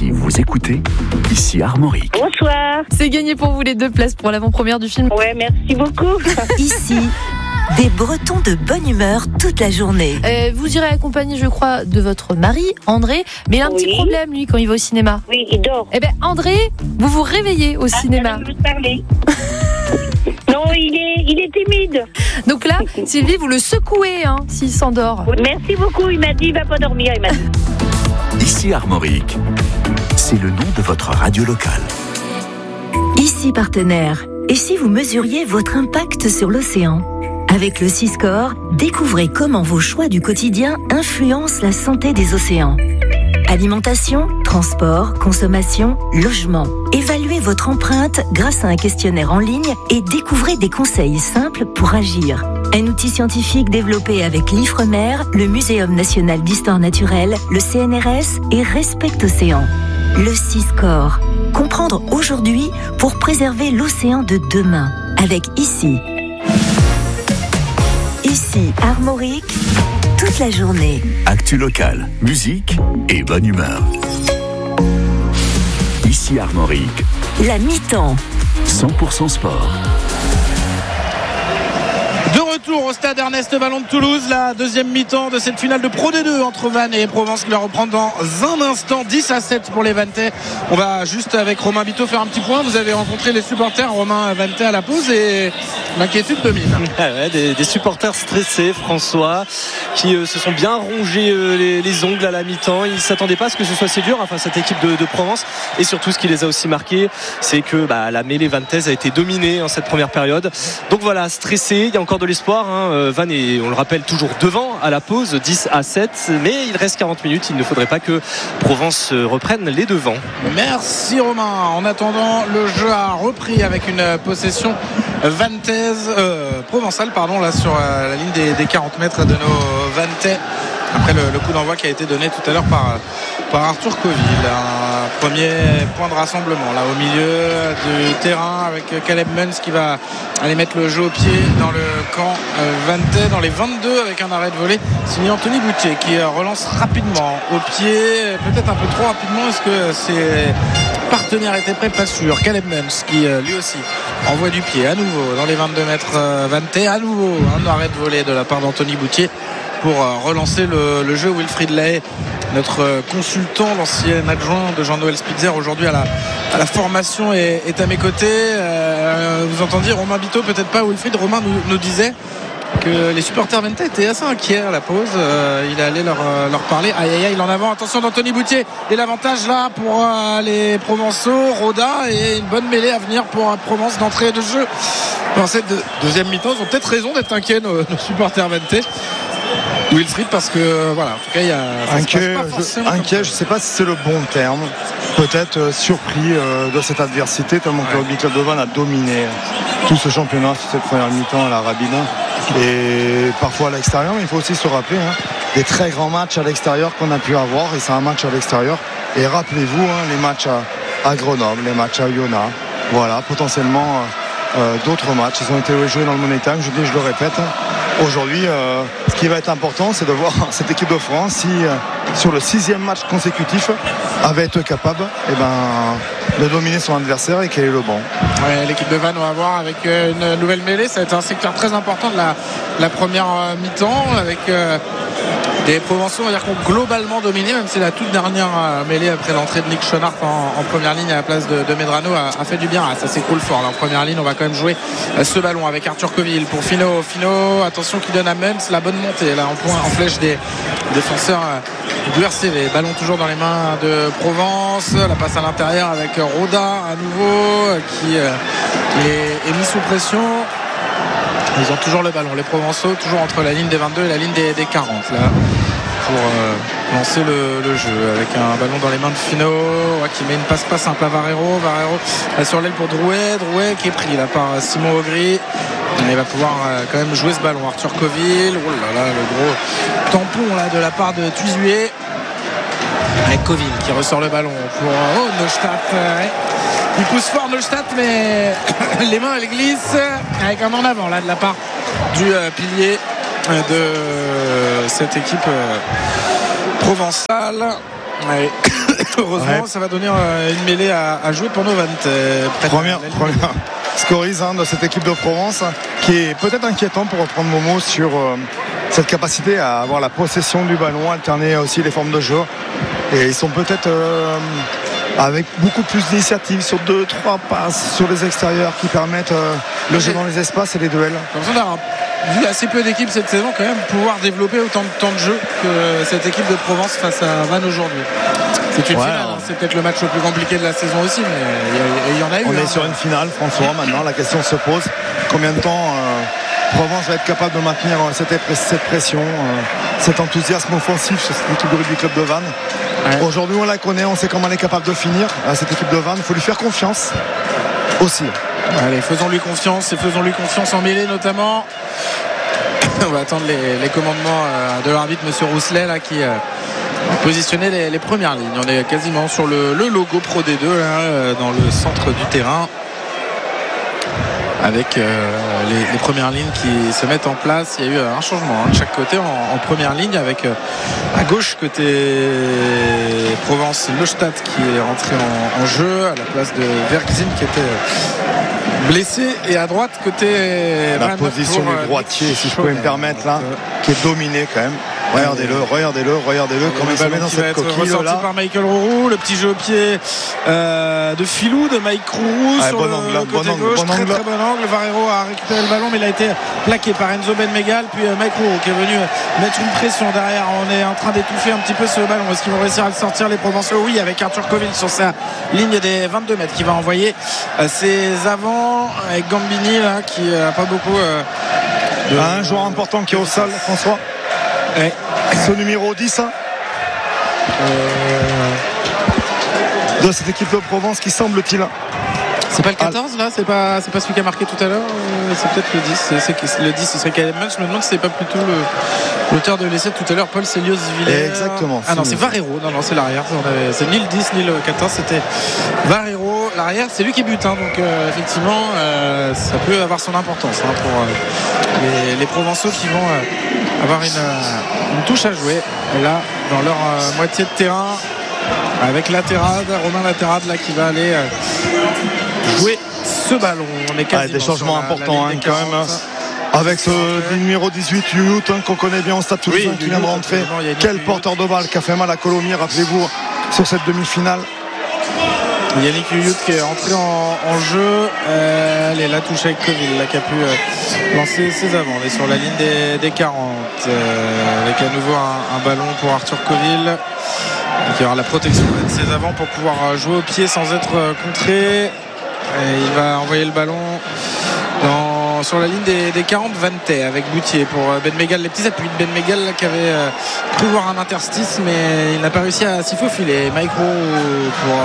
Si vous écoutez, ici Armorique. Bonsoir. C'est gagné pour vous les 2 places pour l'avant-première du film. Ouais, merci beaucoup. Ici, des Bretons de bonne humeur toute la journée. Vous irez accompagné, je crois, de votre mari, André. Mais il a un petit problème, lui, quand il va au cinéma. Oui, il dort. Eh bien, André, vous vous réveillez au cinéma. Je veux parler. Non, il est timide. Donc là, Sylvie, vous le secouez s'il s'endort. Merci beaucoup. Il m'a dit, il va pas dormir. Il m'a dit. Ici Armorique. C'est le nom de votre radio locale. Ici partenaire. Et si vous mesuriez votre impact sur l'océan ? Avec le Siscore, découvrez comment vos choix du quotidien influencent la santé des océans. Alimentation, transport, consommation, logement. Évaluez votre empreinte grâce à un questionnaire en ligne et découvrez des conseils simples pour agir. Un outil scientifique développé avec l'Ifremer, le Muséum national d'histoire naturelle, le CNRS et Respect Océan. Le Siscore. Comprendre aujourd'hui pour préserver l'océan de demain. Avec Ici. Ici, Armorique, toute la journée. Actu locale, musique et bonne humeur. Ici Armorique. La mi-temps. 100% sport. De retour au stade Ernest Vallon de Toulouse, la deuxième mi-temps de cette finale de Pro D2 entre Vannes et Provence qui va reprendre dans un instant. 10-7 pour les Vanntais. On va juste avec Romain Biteau faire un petit point. Vous avez rencontré les supporters, Romain Vanntais, à la pause et l'inquiétude domine. Ouais, des supporters stressés, François, qui se sont bien rongés les ongles à la mi-temps. Ils ne s'attendaient pas à ce que ce soit si dur face à cette équipe de Provence. Et surtout, ce qui les a aussi marqués, c'est que la mêlée vantaise a été dominée en cette première période. Donc voilà, stressé. Il y a encore de l'espoir. Vannes est, on le rappelle, toujours devant à la pause, 10-7. Mais il reste 40 minutes. Il ne faudrait pas que Provence reprenne les devants. Merci Romain. En attendant, le jeu a repris avec une possession vantaise, provençale, là sur la ligne des 40 mètres de nos Vanntais. Après le coup d'envoi qui a été donné tout à l'heure par Arthur Coville. Un premier point de rassemblement là au milieu du terrain avec Caleb Muns qui va aller mettre le jeu au pied dans le camp Vanntais, dans les 22, avec un arrêt de volée signé Anthony Boutier qui relance rapidement au pied, peut-être un peu trop rapidement. Est-ce que ses partenaires étaient prêts? Pas sûr. Caleb Muns qui lui aussi envoie du pied à nouveau dans les 22 mètres Vanntais. À nouveau un arrêt de volée de la part d'Anthony Boutier pour relancer le jeu. Wilfried Lahaye, notre consultant, l'ancien adjoint de Jean-Noël Spitzer, aujourd'hui à la formation, est à mes côtés. Vous entendiez Romain Biteau, peut-être pas Wilfried. Romain nous disait que les supporters Vanntais étaient assez inquiets à la pause. Il est allé leur parler. Aïe, il en avant. Attention d'Anthony Boutier. Et l'avantage là pour les Provençaux. Roda et une bonne mêlée à venir pour Provence d'entrée de jeu. Dans cette deuxième mi-temps, ils ont peut-être raison d'être inquiets, nos supporters Vanntais. Wilfried, parce que voilà, en tout cas il y a inquiet, je ne sais pas si c'est le bon terme, peut-être surpris de cette adversité, tellement que le club de Vannes a dominé tout ce championnat sur cette première mi-temps à la Rabina et parfois à l'extérieur. Mais il faut aussi se rappeler des très grands matchs à l'extérieur qu'on a pu avoir, et c'est un match à l'extérieur. Et rappelez-vous les matchs à Grenoble, les matchs à Oyonnax, voilà, potentiellement d'autres matchs. Ils ont été joués dans le Money Time, je le répète. Aujourd'hui, ce qui va être important, c'est de voir cette équipe de France si sur le 6e match consécutif avait été capable de dominer son adversaire et quel est le bon. Ouais, l'équipe de Vannes va voir avec une nouvelle mêlée. Ça va être un secteur très important de la première mi-temps avec des Provençaux, on va dire, qui ont globalement dominé, même si la toute dernière mêlée après l'entrée de Nick Schonart en première ligne à la place de Medrano a fait du bien. Ça s'écroule fort là, en première ligne. On va quand même jouer ce ballon avec Arthur Coville pour Finot, attention, qui donne à Muns. La bonne montée là en flèche des défenseurs du RCV. Ballon toujours dans les mains de Provence. La passe à l'intérieur avec Roda à nouveau qui est mis sous pression. Ils ont toujours le ballon, les Provençaux, toujours entre la ligne des 22 et la ligne des 40 là, pour lancer le jeu avec un ballon dans les mains de Finot qui met une passe pas simple à Varero sur l'aile pour Drouet qui est pris là par Simon Augry. Il va pouvoir quand même jouer ce ballon. Arthur Coville, oh là là, le gros tampon là de la part de Tuzué, avec Coville qui ressort le ballon pour Neustadt. Il pousse fort Neustadt, mais les mains elles glissent, avec un en avant là de la part du pilier de cette équipe provençale. Heureusement, ça va donner une mêlée à jouer pour nos Vantais. Première scorise de cette équipe de Provence, qui est peut-être inquiétant pour reprendre Momo sur cette capacité à avoir la possession du ballon, alterner aussi les formes de jeu. Et ils sont peut-être avec beaucoup plus d'initiative sur 2-3 passes sur les extérieurs qui permettent le jeu dans les espaces et les duels. Comme ça, on a vu assez peu d'équipes cette saison quand même pouvoir développer autant de temps de jeu que cette équipe de Provence face à Vannes aujourd'hui. C'est une finale, c'est peut-être le match le plus compliqué de la saison aussi, mais il y en a eu. On est sur une finale, François, maintenant la question se pose, combien de temps Provence va être capable de maintenir cette pression, cet enthousiasme offensif sur cette équipe de rugby club de Vannes. Aujourd'hui on la connaît, on sait comment elle est capable de finir, cette équipe de Vannes, il faut lui faire confiance aussi. Allez, faisons-lui confiance en mêlée notamment. On va attendre les commandements de l'arbitre monsieur Rousselet là, qui positionner les premières lignes. On est quasiment sur le logo Pro D2 là, dans le centre du terrain, avec les premières lignes qui se mettent en place. Il y a eu un changement de chaque côté en première ligne, avec à gauche côté Provence Neustadt qui est rentré en jeu à la place de Vergzin qui était blessé, et à droite côté la position du droitier, si je peux me permettre là, qui est dominé quand même. Regardez-le comme il se met dans cette coquille là. Par Michael Rourou, le petit jeu au pied de Filou, de Mike Rourou sur le côté gauche, très bon angle. Varero a récupéré le ballon, mais il a été plaqué par Enzo Benmegal, puis Mike Rourou qui est venu mettre une pression derrière. On est en train d'étouffer un petit peu ce ballon. Est-ce qu'ils vont réussir à le sortir, les Provençaux? Oui, avec Arthur Coville sur sa ligne des 22 mètres qui va envoyer ses avants, avec Gambini là qui n'a pas beaucoup un joueur important qui est au sol, François. Ce numéro 10 de cette équipe de Provence qui semble-t-il. C'est pas le 14 là, c'est pas celui qui a marqué tout à l'heure, c'est peut-être le 10. Le 10 ce serait Caleb Munch. Je me demande si c'est pas plutôt l'auteur de l'essai tout à l'heure, Paul Célios Villers. Exactement. Ah non, c'est Varero. Non, c'est l'arrière. C'est ni le 10 ni le 14, c'était Varero. L'arrière, c'est lui qui bute, donc effectivement ça peut avoir son importance pour les Provençaux qui vont avoir une touche à jouer là dans leur moitié de terrain, avec Romain Laterade là qui va aller jouer ce ballon. On est quasiment des changements importants quand même, avec ce numéro 18 Youth qu'on connaît bien au Stade Toulousain, qui vient de rentrer. Quel porteur de balle qui a fait mal à Colomiers, rappelez-vous, sur cette demi-finale. Yannick Youth qui est entré en jeu. Elle est la touche avec Coville là, qui a pu lancer ses avants. On est sur la ligne des 40 avec à nouveau un ballon pour Arthur Coville qui aura la protection de ses avants pour pouvoir jouer au pied sans être contré. Et il va envoyer le ballon sur la ligne des 40 Vantais avec Boutier pour Benmegal. Les petits appuis de Benmegal qui avait cru voir un interstice, mais il n'a pas réussi à s'y faufiler. Mike Roux pour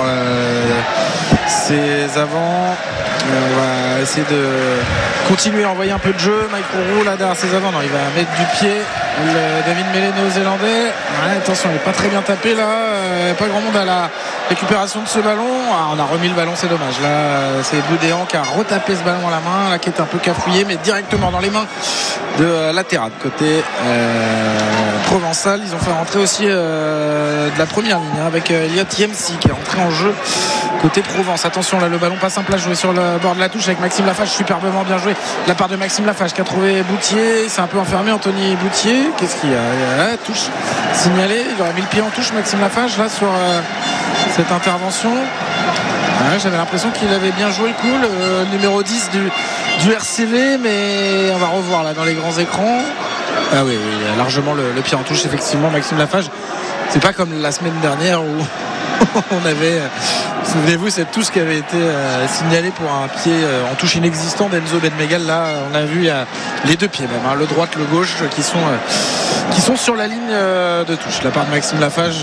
ses avants. On va essayer de continuer à envoyer un peu de jeu. Mike Roux là derrière ses avants. Non, il va mettre du pied. David Mellé néo-zélandais. Attention, il n'est pas très bien tapé là. Pas grand monde à la récupération de ce ballon. On a remis le ballon, c'est dommage. Là, c'est Boudéan qui a retapé ce ballon à la main, là, qui est un peu cafouillé, mais directement dans les mains de Laterade côté provençal. Ils ont fait rentrer aussi de la première ligne avec Elliot Yemsi qui est rentré en jeu côté Provence. Attention là, le ballon pas simple à jouer sur le bord de la touche avec Maxime Lafage, superbement bien joué de la part de Maxime Lafage qui a trouvé Boutier. Il s'est un peu enfermé, Anthony Boutier. Qu'est-ce qu'il y a? Touche signalée. Il aurait mis le pied en touche, Maxime Lafage là sur cette intervention. J'avais l'impression qu'il avait bien joué le coup, le numéro 10 du RCV, mais on va revoir là dans les grands écrans. Ah oui, il a largement le pied en touche, effectivement, Maxime Lafage. C'est pas comme la semaine dernière où on avait, souvenez-vous, cette touche qui avait été signalée pour un pied en touche inexistant d'Enzo Benmegal. Là, on a vu les deux pieds même, le droite, le gauche, qui sont sur la ligne de touche de la part de Maxime Lafage,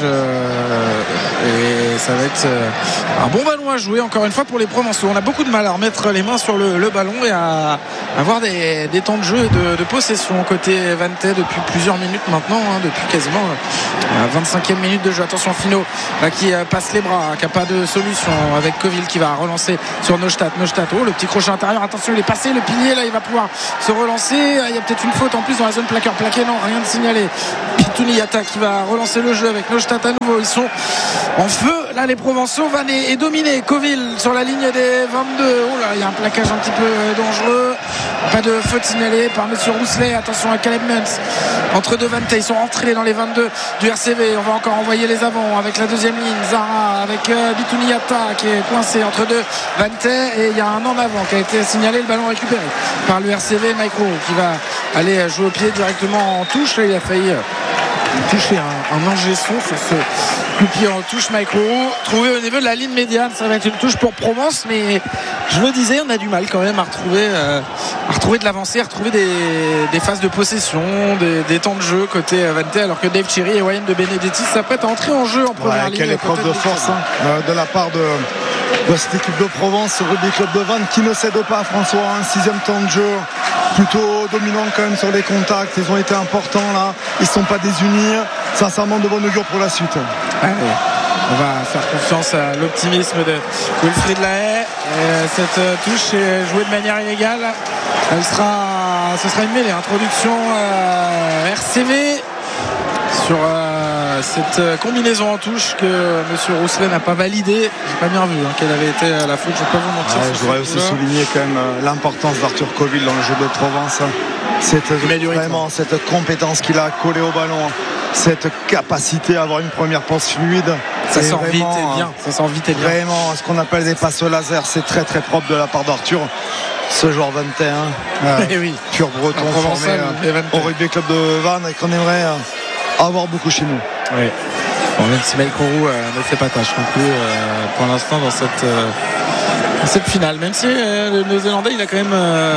et ça va être un bon ballon à jouer encore une fois pour les Provençaux. On a beaucoup de mal à remettre les mains sur le ballon et à avoir des temps de jeu et de possession côté Vantais depuis plusieurs minutes maintenant, depuis quasiment la 25e minute de jeu. Attention, Finot là, qui passe les bras, qui n'a pas de solution, avec Coville qui va relancer sur Neustadt. Oh, le petit crochet intérieur, attention, il est passé, le pilier là, il va pouvoir se relancer. Il y a peut-être une faute en plus dans la zone plaqué, non, rien de signalé. Bitouniata qui va relancer le jeu avec Neustadt à nouveau. Ils sont en feu là, les Provençaux. Vannes est dominé. Coville sur la ligne des 22. Oh là, il y a un plaquage un petit peu dangereux. Pas de faute signalée par monsieur Rousselet. Attention à Caleb Muntz entre deux Vantais. Ils sont rentrés dans les 22 du RCV. On va encore envoyer les avants avec la deuxième ligne. Zara avec Bitouniata qui est coincé entre deux Vantais, et il y a un en avant qui a été signalé. Le ballon récupéré par le RCV. Mike Roux qui va aller jouer au pied directement en touche. Là, il a failli toucher un ingé-son sur ce coup de pied en touche. Mike Roux trouvé au niveau de la ligne médiane. Ça va être une touche pour Provence, mais je le disais, on a du mal quand même à retrouver de l'avancée, à retrouver des phases de possession, des temps de jeu côté Vantais, alors que Dave Cherry et Wayne de Benedetti s'apprêtent à entrer en jeu en première ligne. Quelle épreuve de force de la part de cette équipe de Provence, ce Rugby Club de Vannes qui ne cède pas, François. Un 6e temps de jeu plutôt dominant quand même sur les contacts. Ils ont été importants là, ils ne sont pas désunis. Sincèrement, de bonne augure pour la suite. On va faire confiance à l'optimisme de Wilfried Lahaye. Cette touche est jouée de manière illégale. Ce sera une mêlée. Introduction RCV sur cette combinaison en touche que M. Rousselet n'a pas validée. J'ai pas bien vu quelle avait été la faute. Je ne vais pas vous mentir. Je voudrais aussi souligner quand même l'importance d'Arthur Coville dans le jeu de Provence. Vraiment cette compétence qu'il a collée au ballon, cette capacité à avoir une première passe fluide. Ça sort vite et bien. Ça sort vite et bien. Vraiment, ce qu'on appelle des passes laser, c'est très très propre de la part d'Arthur. Ce joueur 21, pur breton formé au Rugby Club de Vannes et qu'on aimerait avoir beaucoup chez nous. Oui. Bon, même si Mike Roux ne fait pas tâche non plus pour l'instant dans cette finale, même si le Néo-Zélandais il a quand même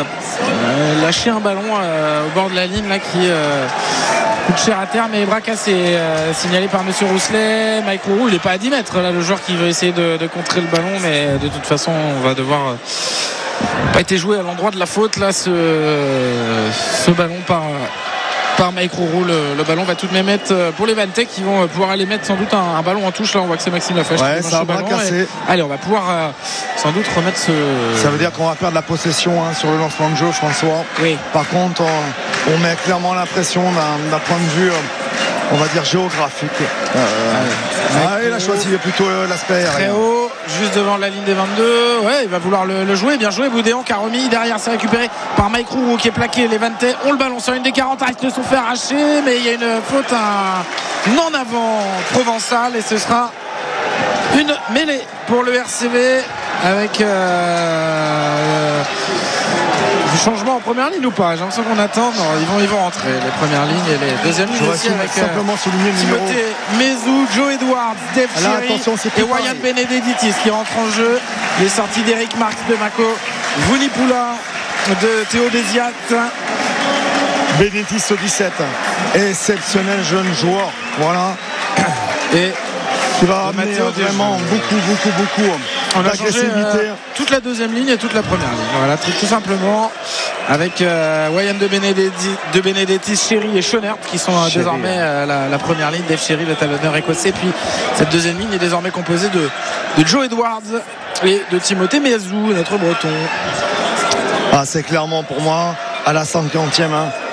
lâché un ballon au bord de la ligne là qui coûte cher à terre, mais bras cassé, signalé par monsieur Rousselet. Mike Roux, il n'est pas à 10 mètres là, le joueur qui veut essayer de contrer le ballon, mais de toute façon on va devoir pas été joué à l'endroit de la faute là, ce ballon par Mike Roux. Le ballon va tout de même être pour les Vantais qui vont pouvoir aller mettre sans doute un ballon en touche. Là on voit que c'est Maxime Lafèche qui ça a bras cassé. Allez, on va pouvoir sans doute remettre ça veut dire qu'on va perdre la possession sur le lancement de jeu, François. Oui. Par contre on met clairement l'impression d'un point de vue on va dire géographique. Il a choisi plutôt l'aspect très haut, juste devant la ligne des 22. Il va voulour le jouer. Bien joué, Boudéon qui a remis derrière. C'est récupéré par Mike Roux qui est plaqué. Les Vantais ont le ballon sur une des 40. Ils se sont fait arracher, mais il y a une faute, un en avant provençal, et ce sera une mêlée pour le RCV avec du changement en première ligne ou pas? J'ai l'impression qu'on attend. Non, ils vont rentrer les premières lignes et les deuxièmes lignes aussi, avec simplement souligner le numéro Timothée Mézou, Joe Edwards, Dave Cherry et Wayne Benedetti qui rentrent en jeu. Les sorties d'Eric Marx de Mako, Vunipoula de Théo Desiat. Benedetti au 17, exceptionnel jeune joueur, voilà, et qui va amener vraiment beaucoup d'agressivité. Toute la deuxième ligne et toute la première ligne. Voilà, tout simplement avec Wayne de Benedetti, Cherry et Schoenert qui sont désormais la première ligne. Dave Cherry, le talonneur écossais. Puis cette deuxième ligne est désormais composée de Joe Edwards et de Timothée Mézou, notre breton. C'est clairement pour moi à la 140e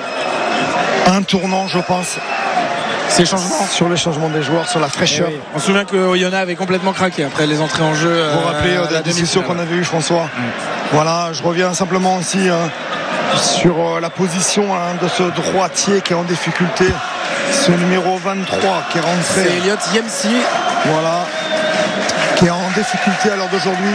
un tournant, je pense. Ces changements sur les changements des joueurs, sur la fraîcheur. Oui. On se souvient que Oyonnax avait complètement craqué après les entrées en jeu. Vous vous rappelez la discussion qu'on avait eue, François. Voilà, je reviens simplement aussi sur la position de ce droitier qui est en difficulté, ce numéro 23 qui est rentré. C'est Elliot Yemsi. Voilà, qui est en difficulté à l'heure d'aujourd'hui.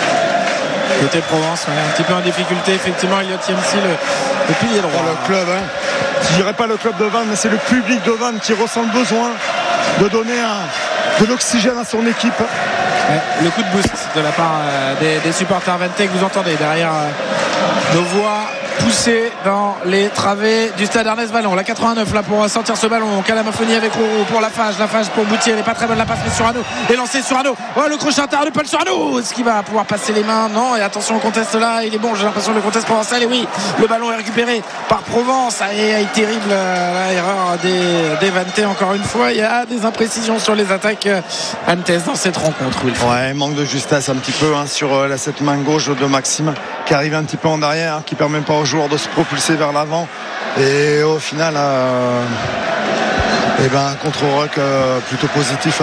Côté Provence, un petit peu en difficulté, effectivement. Elliot Yemsi, le pilier droit. Le club, je dirais pas le club de Vannes, mais c'est le public de Vannes qui ressent le besoin de donner de l'oxygène à son équipe. Le coup de boost de la part des supporters Vantais que vous entendez derrière nos voix poussées dans les travées du stade Ernest Vallon. La 89 là pour sortir ce ballon. Calamophonie avec Roux pour Lafage pour Boutier. Elle n'est pas très bonne, la passe, mais Surano est lancé. Surano, le crochet intérieur de Paul Surano. Est-ce qu'il va pouvoir passer les mains? Non, et attention au contest là, il est bon, j'ai l'impression, le contest provençal. Et oui, le ballon est récupéré par Provence. Terrible erreur des Vantais encore une fois. Il y a des imprécisions sur les attaques vantaises dans cette rencontre. Manque de justesse un petit peu sur cette main gauche de Maxime qui arrive un petit peu en arrière, qui permet pas aux joueurs de se propulser vers l'avant, et au final Et ben, un contre-rock plutôt positif